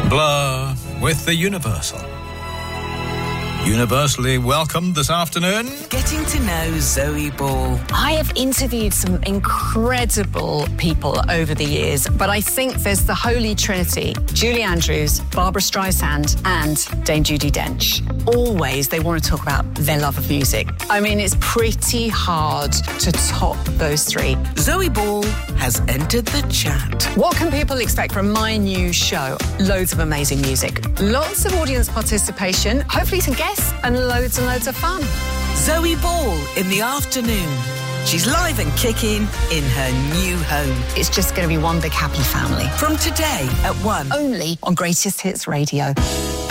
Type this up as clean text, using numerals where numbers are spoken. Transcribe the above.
Blur with the Universal. Universally welcomed this afternoon. Getting to know Zoe Ball. I have interviewed some incredible people over the years, but I think there's the Holy Trinity: Julie Andrews, Barbra Streisand, and Dame Judi Dench. Always they want to talk about their love of music. I mean, it's pretty hard to top those three. Zoe Ball has entered the chat. What can people expect from my new show? Loads of amazing music, lots of audience participation, hopefully some guests, and loads of fun. Zoe Ball in the afternoon. She's live and kicking in her new home. It's just going to be one big happy family. From today at 1. Only on Greatest Hits Radio.